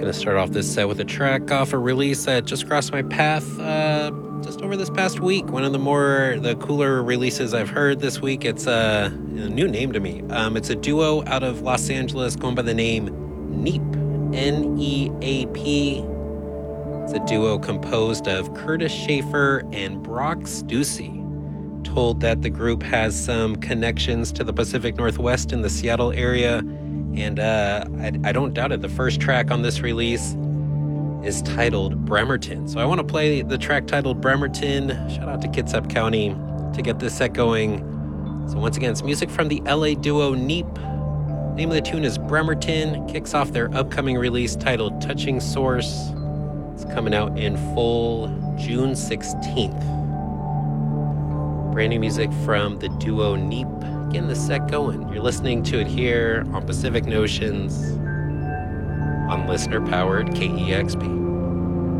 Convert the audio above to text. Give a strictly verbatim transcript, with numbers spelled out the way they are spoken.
Gonna start off this set with a track off a release that just crossed my path uh, just over this past week. One of the more, the cooler releases I've heard this week. It's a, a new name to me. Um, it's a duo out of Los Angeles going by the name Neap, N E A P. It's a duo composed of Curtis Schaefer and Brock Stussy. Told that the group has some connections to the Pacific Northwest in the Seattle area. And uh, I, I don't doubt it. The first track on this release is titled Bremerton. So I want to play the track titled Bremerton. Shout out to Kitsap County to get this set going. So once again, it's music from the L A duo Neap. Name of the tune is Bremerton. Kicks off their upcoming release titled Touching Source. It's coming out in full June sixteenth. Brand new music from the duo Neap. Getting the set going. You're listening to it here on Pacific Notions on listener-powered K E X P.